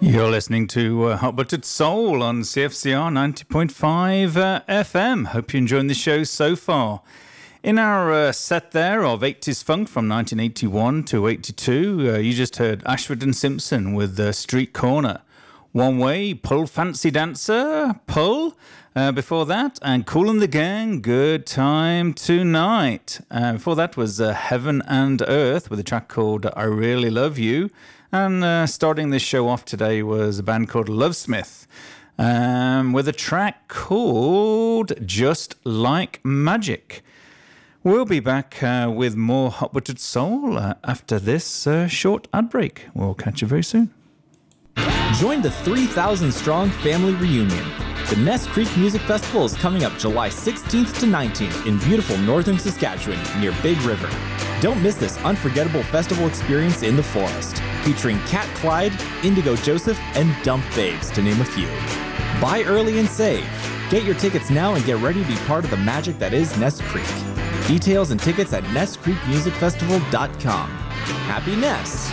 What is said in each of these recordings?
You're listening to Hot Buttered Soul on CFCR 90.5 FM. Hope you're enjoying the show so far. In our set there of 80s funk from 1981 to 82, you just heard Ashford and Simpson with Street Corner. One Way, Pull Fancy Dancer, Pull. Before that, and Kool and the Gang, Good Time Tonight. Before that was Heaven and Earth with a track called I Really Love You. And starting this show off today was a band called Lovesmith with a track called Just Like Magic. We'll be back with more Hot Buttered Soul after this short ad break. We'll catch you very soon. Join the 3,000-strong family reunion. The Ness Creek Music Festival is coming up July 16th to 19th in beautiful northern Saskatchewan near Big River. Don't miss this unforgettable festival experience in the forest, featuring Cat Clyde, Indigo Joseph, and Dump Babes, to name a few. Buy early and save. Get your tickets now and get ready to be part of the magic that is Ness Creek. Details and tickets at NessCreekMusicFestival.com. Happy Ness!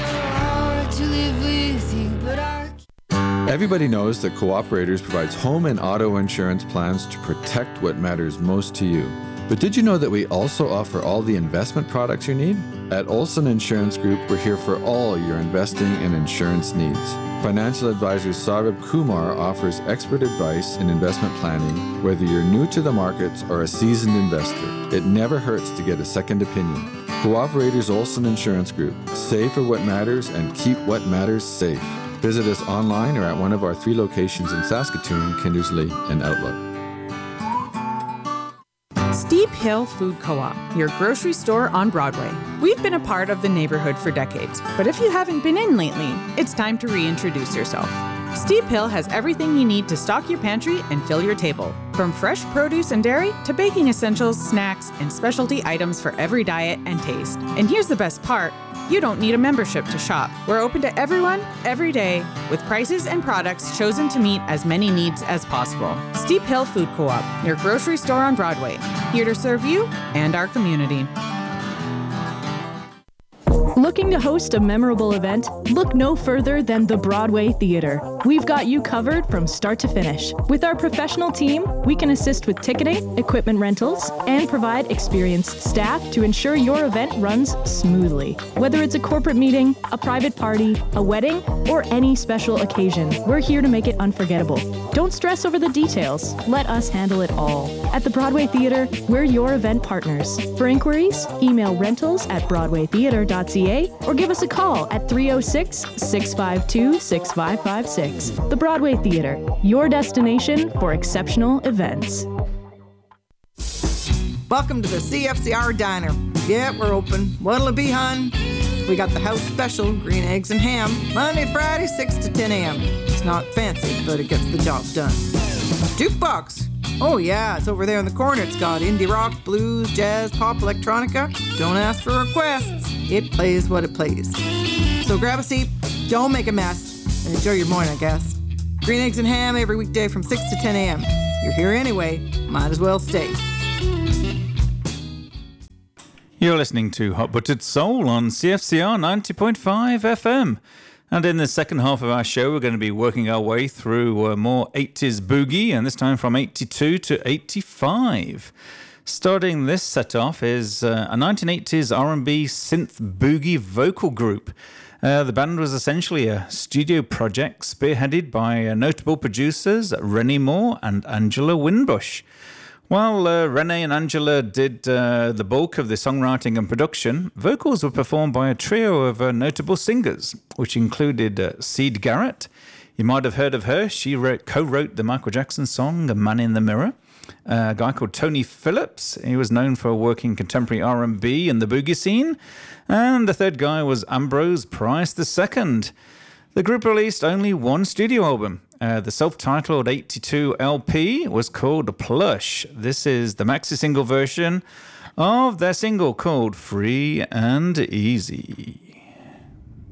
Everybody knows that Cooperators provides home and auto insurance plans to protect what matters most to you. But did you know that we also offer all the investment products you need? At Olson Insurance Group, we're here for all your investing and insurance needs. Financial advisor Saurabh Kumar offers expert advice in investment planning, whether you're new to the markets or a seasoned investor. It never hurts to get a second opinion. Cooperators Olson Insurance Group. Save for what matters and keep what matters safe. Visit us online or at one of our 3 locations in Saskatoon, Kindersley, and Outlook. Steep Hill Food Co-op, your grocery store on Broadway. We've been a part of the neighborhood for decades, but if you haven't been in lately, it's time to reintroduce yourself. Steep Hill has everything you need to stock your pantry and fill your table. From fresh produce and dairy to baking essentials, snacks, and specialty items for every diet and taste. And here's the best part. You don't need a membership to shop. We're open to everyone, every day, with prices and products chosen to meet as many needs as possible. Steep Hill Food Co-op, your grocery store on Broadway, here to serve you and our community. Looking to host a memorable event? Look no further than the Broadway Theater. We've got you covered from start to finish. With our professional team, we can assist with ticketing, equipment rentals, and provide experienced staff to ensure your event runs smoothly. Whether it's a corporate meeting, a private party, a wedding, or any special occasion, we're here to make it unforgettable. Don't stress over the details. Let us handle it all. At the Broadway Theater, we're your event partners. For inquiries, email rentals@broadwaytheater.ca or give us a call at 306-652-6556. The Broadway Theater, your destination for exceptional events. Welcome to the CFCR Diner. Yeah, we're open. What'll it be, hon? We got the house special, green eggs and ham, Monday to Friday, 6 to 10 a.m. It's not fancy, but it gets the job done. Jukebox. Oh yeah, it's over there in the corner. It's got indie rock, blues, jazz, pop, electronica. Don't ask for requests. It plays what it plays. So grab a seat, don't make a mess, and enjoy your morning, I guess. Green eggs and ham every weekday from 6 to 10 a.m. You're here anyway, might as well stay. You're listening to Hot Buttered Soul on CFCR 90.5 FM. And in the second half of our show, we're going to be working our way through more 80s boogie, and this time from 82 to 85. Starting this set off is a 1980s R&B synth boogie vocal group. The band was essentially a studio project spearheaded by notable producers Rennie Moore and Angela Winbush. While Renee and Angela did the bulk of the songwriting and production, vocals were performed by a trio of notable singers, which included Syd Garrett. You might have heard of her. She co-wrote the Michael Jackson song Man in the Mirror. A guy called Tony Phillips. He was known for working contemporary R&B and the boogie scene. And the third guy was Ambrose Price II. The group released only one studio album. The self-titled 82 LP was called Plush. This is the maxi single version of their single called Free and Easy.